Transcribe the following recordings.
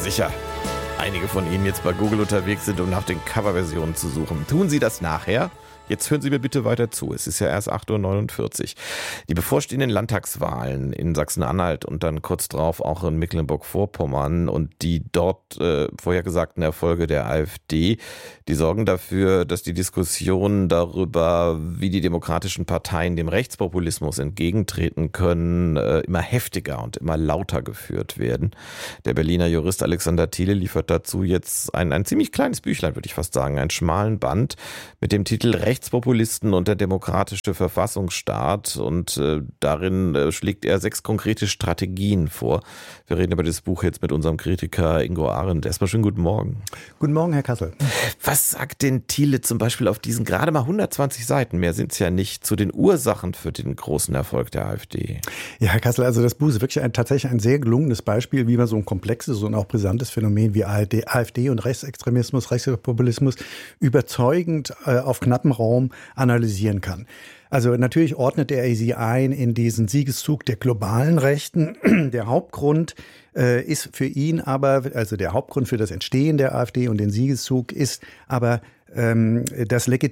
sicher einige von Ihnen jetzt bei Google unterwegs sind, um nach den Coverversionen zu suchen. Tun Sie das nachher. Jetzt hören Sie mir bitte weiter zu. Es ist ja erst 8:49 Uhr. Die bevorstehenden Landtagswahlen in Sachsen-Anhalt und dann kurz drauf auch in Mecklenburg-Vorpommern und die dort vorhergesagten Erfolge der AfD, die sorgen dafür, dass die Diskussionen darüber, wie die demokratischen Parteien dem Rechtspopulismus entgegentreten können, immer heftiger und immer lauter geführt werden. Der Berliner Jurist Alexander Thiele liefert dazu jetzt ein ziemlich kleines Büchlein, würde ich fast sagen, einen schmalen Band mit dem Titel Rechtspopulisten und der demokratische Verfassungsstaat, und darin schlägt er 6 konkrete Strategien vor. Wir reden über das Buch jetzt mit unserem Kritiker Ingo Arendt. Erstmal schönen guten Morgen. Guten Morgen, Herr Kassel. Was sagt denn Thiele zum Beispiel auf diesen gerade mal 120 Seiten, mehr sind es ja nicht, zu den Ursachen für den großen Erfolg der AfD? Ja, Herr Kassel, also das Buch ist wirklich tatsächlich ein sehr gelungenes Beispiel, wie man so ein komplexes und auch brisantes Phänomen wie AfD und Rechtsextremismus, Rechtspopulismus überzeugend auf knappem Raum analysieren kann. Also natürlich ordnet er sie ein in diesen Siegeszug der globalen Rechten. Der Hauptgrund ist für ihn aber, also der Hauptgrund für das Entstehen der AfD und den Siegeszug ist aber die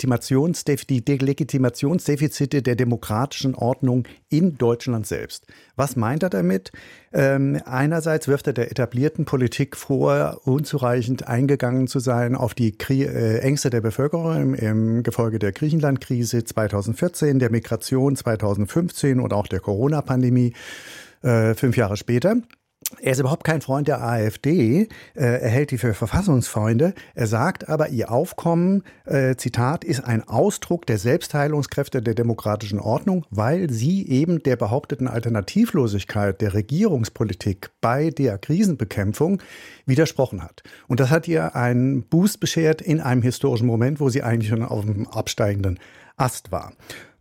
Legitimationsdefizite der demokratischen Ordnung in Deutschland selbst. Was meint er damit? Einerseits wirft er der etablierten Politik vor, unzureichend eingegangen zu sein auf die Ängste der Bevölkerung im Gefolge der Griechenland-Krise 2014, der Migration 2015 und auch der Corona-Pandemie 5 Jahre später. Er ist überhaupt kein Freund der AfD, er hält die für Verfassungsfreunde. Er sagt aber, ihr Aufkommen, Zitat, ist ein Ausdruck der Selbstheilungskräfte der demokratischen Ordnung, weil sie eben der behaupteten Alternativlosigkeit der Regierungspolitik bei der Krisenbekämpfung widersprochen hat. Und das hat ihr einen Boost beschert in einem historischen Moment, wo sie eigentlich schon auf dem absteigenden Ast war.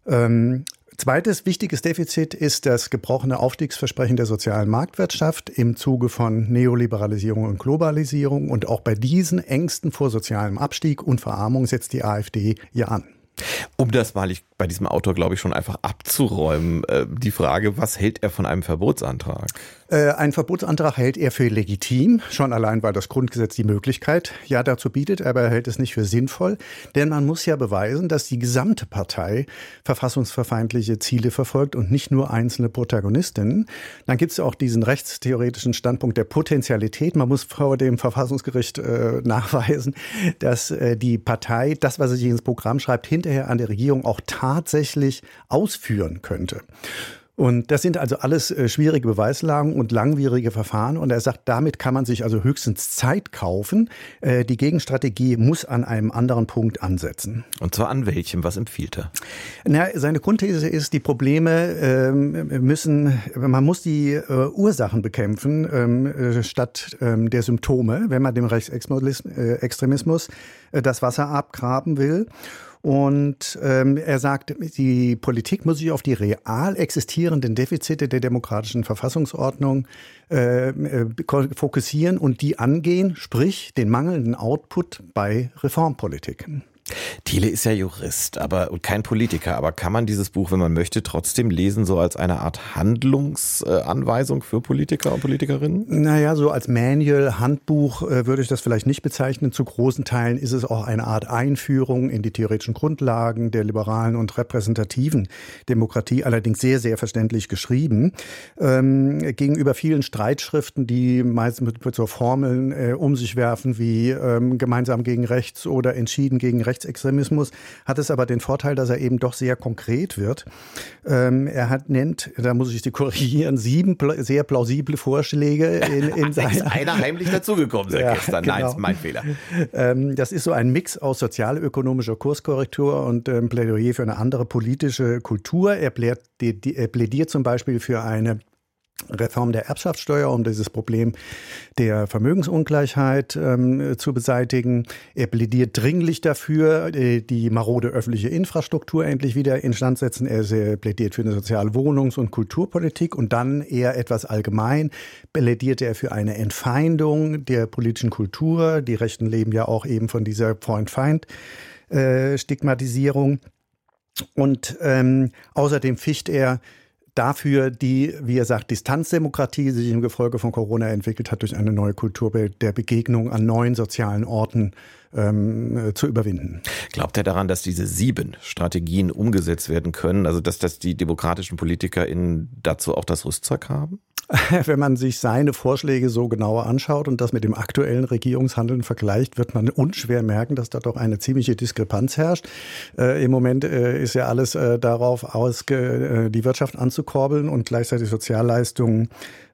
Zweites wichtiges Defizit ist das gebrochene Aufstiegsversprechen der sozialen Marktwirtschaft im Zuge von Neoliberalisierung und Globalisierung. Und auch bei diesen Ängsten vor sozialem Abstieg und Verarmung setzt die AfD ja an. Um das mal bei diesem Autor, glaube ich, schon einfach abzuräumen, die Frage, was hält er von einem Verbotsantrag? Einen Verbotsantrag hält er für legitim, schon allein, weil das Grundgesetz die Möglichkeit ja dazu bietet, aber er hält es nicht für sinnvoll, denn man muss ja beweisen, dass die gesamte Partei verfassungsverfeindliche Ziele verfolgt und nicht nur einzelne Protagonistinnen. Dann gibt es auch diesen rechtstheoretischen Standpunkt der Potentialität. Man muss vor dem Verfassungsgericht nachweisen, dass die Partei, das, was sie sich ins Programm schreibt, hinterher an der Regierung auch tatsächlich ausführen könnte. Und das sind also alles schwierige Beweislagen und langwierige Verfahren. Und er sagt, damit kann man sich also höchstens Zeit kaufen. Die Gegenstrategie muss an einem anderen Punkt ansetzen. Und zwar an welchem? Was empfiehlt er? Seine Grundthese ist, die Probleme man muss die Ursachen bekämpfen, statt der Symptome, wenn man dem Rechtsextremismus das Wasser abgraben will. Und er sagt, die Politik muss sich auf die real existierenden Defizite der demokratischen Verfassungsordnung fokussieren und die angehen, sprich den mangelnden Output bei Reformpolitiken. Thiele ist ja Jurist, und kein Politiker, aber kann man dieses Buch, wenn man möchte, trotzdem lesen, so als eine Art Handlungsanweisung für Politiker und Politikerinnen? Naja, so als Manual, Handbuch würde ich das vielleicht nicht bezeichnen. Zu großen Teilen ist es auch eine Art Einführung in die theoretischen Grundlagen der liberalen und repräsentativen Demokratie, allerdings sehr, sehr verständlich geschrieben. Gegenüber vielen Streitschriften, die meistens mit so Formeln um sich werfen wie gemeinsam gegen rechts oder entschieden gegen Rechtsextremismus, hat es aber den Vorteil, dass er eben doch sehr konkret wird. Er nennt, da muss ich Sie korrigieren, 7 sehr plausible Vorschläge in seiner... Ist einer heimlich dazugekommen seit gestern. Genau. Nein, ist mein Fehler. Das ist so ein Mix aus sozialökonomischer Kurskorrektur und Plädoyer für eine andere politische Kultur. Er plädiert zum Beispiel für eine Reform der Erbschaftssteuer, um dieses Problem der Vermögensungleichheit zu beseitigen. Er plädiert dringlich dafür, die marode öffentliche Infrastruktur endlich wieder instand setzen. Er plädiert für eine soziale Wohnungs- und Kulturpolitik und dann eher etwas allgemein plädiert er für eine Entfeindung der politischen Kultur. Die Rechten leben ja auch eben von dieser Freund-Feind-Stigmatisierung. Und außerdem ficht er dafür die, wie er sagt, Distanzdemokratie, die sich im Gefolge von Corona entwickelt hat, durch eine neue Kultur der Begegnung an neuen sozialen Orten zu überwinden. Glaubt er daran, dass diese 7 Strategien umgesetzt werden können, also dass die demokratischen PolitikerInnen dazu auch das Rüstzeug haben? Wenn man sich seine Vorschläge so genauer anschaut und das mit dem aktuellen Regierungshandeln vergleicht, wird man unschwer merken, dass da doch eine ziemliche Diskrepanz herrscht. Im Moment ist ja alles darauf aus, die Wirtschaft anzukurbeln und gleichzeitig Sozialleistungen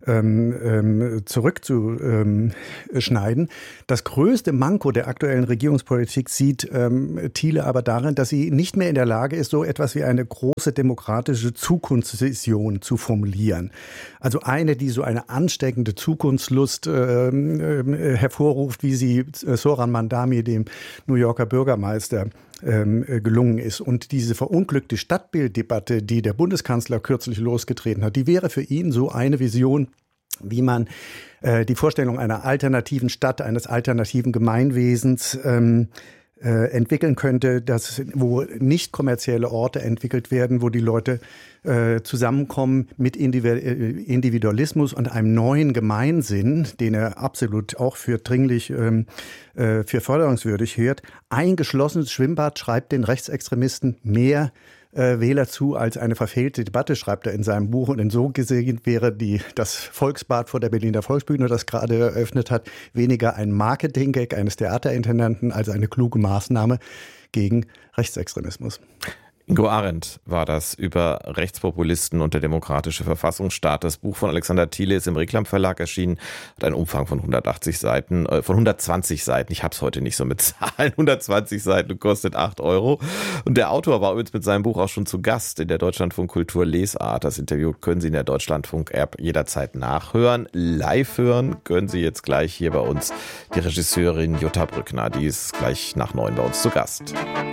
zurückzuschneiden. Das größte Manko der aktuellen Regierungspolitik sieht Thiele aber darin, dass sie nicht mehr in der Lage ist, so etwas wie eine große demokratische Zukunftsvision zu formulieren. Also eine, die so eine ansteckende Zukunftslust hervorruft, wie sie Zoran Mandami, dem New Yorker Bürgermeister, gelungen ist. Und diese verunglückte Stadtbilddebatte, die der Bundeskanzler kürzlich losgetreten hat, die wäre für ihn so eine Vision, wie man die Vorstellung einer alternativen Stadt, eines alternativen Gemeinwesens entwickeln könnte, wo nicht kommerzielle Orte entwickelt werden, wo die Leute zusammenkommen mit Individualismus und einem neuen Gemeinsinn, den er absolut auch für dringlich, für förderungswürdig hält. Ein geschlossenes Schwimmbad, schreibt den Rechtsextremisten, mehr Wähler zu als eine verfehlte Debatte, schreibt er in seinem Buch. Und in so gesehen wäre das Volksbad vor der Berliner Volksbühne, das gerade eröffnet hat, weniger ein Marketing-Gag eines Theaterintendanten als eine kluge Maßnahme gegen Rechtsextremismus. Ingo Arendt war das über Rechtspopulisten und der demokratische Verfassungsstaat. Das Buch von Alexander Thiele ist im Reklam Verlag erschienen, hat einen Umfang von 120 Seiten. Ich habe es heute nicht so mit Zahlen. 120 Seiten und kostet 8 €. Und der Autor war übrigens mit seinem Buch auch schon zu Gast in der Deutschlandfunk Kultur Lesart. Das Interview können Sie in der Deutschlandfunk-App jederzeit nachhören. Live hören können Sie jetzt gleich hier bei uns die Regisseurin Jutta Brückner. Die ist gleich nach 9 bei uns zu Gast.